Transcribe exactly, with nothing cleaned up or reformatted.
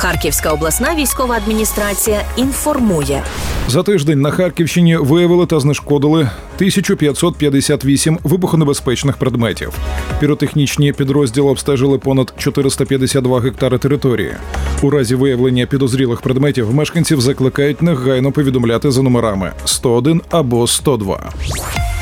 Харківська обласна військова адміністрація інформує. За тиждень на Харківщині виявили та знешкодили тисячу п'ятсот п'ятдесят вісім вибухонебезпечних предметів. Піротехнічні підрозділи обстежили понад чотириста п'ятдесят два гектари території. У разі виявлення підозрілих предметів мешканців закликають негайно повідомляти за номерами сто один або сто два.